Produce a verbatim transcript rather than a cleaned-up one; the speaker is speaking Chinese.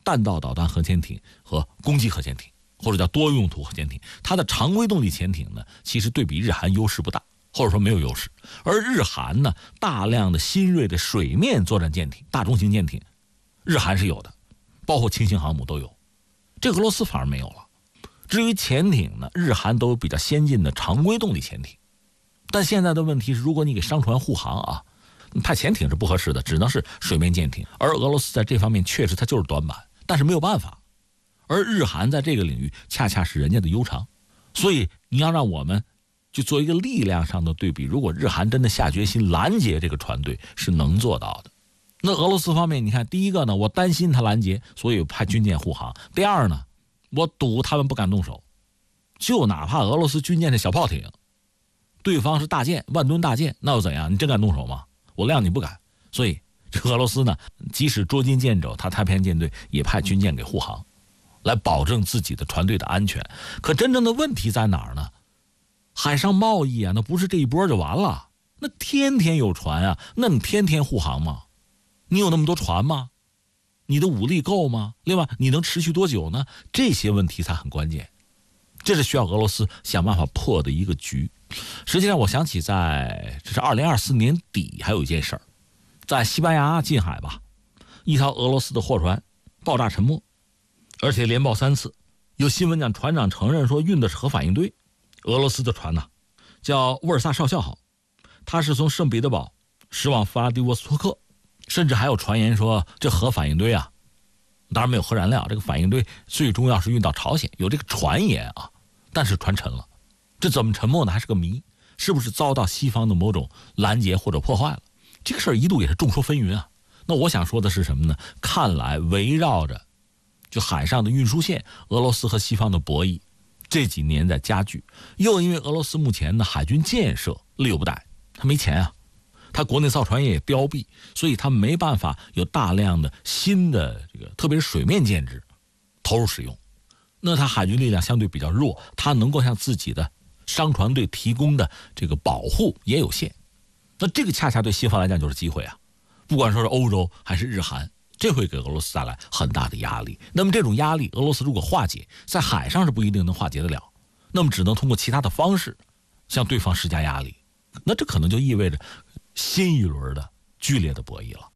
弹道导弹核潜艇和攻击核潜艇，或者叫多用途核潜艇。它的常规动力潜艇呢，其实对比日韩优势不大，或者说没有优势。而日韩呢，大量的新锐的水面作战舰艇、大中型舰艇，日韩是有的，包括轻型航母都有，这俄罗斯反而没有了。至于潜艇呢，日韩都有比较先进的常规动力潜艇，但现在的问题是，如果你给商船护航啊，派潜艇是不合适的，只能是水面舰艇。而俄罗斯在这方面确实它就是短板，但是没有办法。而日韩在这个领域恰恰是人家的优长，所以你要让我们就做一个力量上的对比，如果日韩真的下决心拦截这个船队，是能做到的。那俄罗斯方面，你看，第一个呢，我担心他拦截，所以派军舰护航；第二呢，我赌他们不敢动手，就哪怕俄罗斯军舰的小炮艇，对方是大舰，万吨大舰，那又怎样？你真敢动手吗？我谅你不敢。所以这俄罗斯呢，即使捉襟见肘，他太平洋舰队也派军舰给护航，来保证自己的船队的安全。可真正的问题在哪儿呢？海上贸易啊，那不是这一波就完了，那天天有船啊，那你天天护航吗？你有那么多船吗？你的武力够吗？另外，你能持续多久呢？这些问题才很关键，这是需要俄罗斯想办法破的一个局。实际上，我想起在这是二零二四年底，还有一件事儿，在西班牙近海吧，一条俄罗斯的货船爆炸沉没，而且连爆三次。有新闻讲，船长承认说运的是核反应堆。俄罗斯的船呢，叫沃尔萨少校号，它是从圣彼得堡驶往弗拉迪沃斯托克，甚至还有传言说这核反应堆啊，当然没有核燃料，这个反应堆最终要是运到朝鲜，有这个传言啊，但是船沉了，这怎么沉没呢？还是个谜，是不是遭到西方的某种拦截或者破坏了？这个事儿一度也是众说纷纭啊。那我想说的是什么呢？看来围绕着就海上的运输线，俄罗斯和西方的博弈这几年在加剧，又因为俄罗斯目前的海军建设力有不逮，他没钱啊，他国内造船业也凋敝，所以他没办法有大量的新的这个，特别是水面舰只投入使用。那他海军力量相对比较弱，他能够向自己的商船队提供的这个保护也有限。那这个恰恰对西方来讲就是机会啊，不管说是欧洲还是日韩，这会给俄罗斯带来很大的压力。那么这种压力，俄罗斯如果化解，在海上是不一定能化解得了，那么只能通过其他的方式向对方施加压力。那这可能就意味着新一轮的剧烈的博弈了。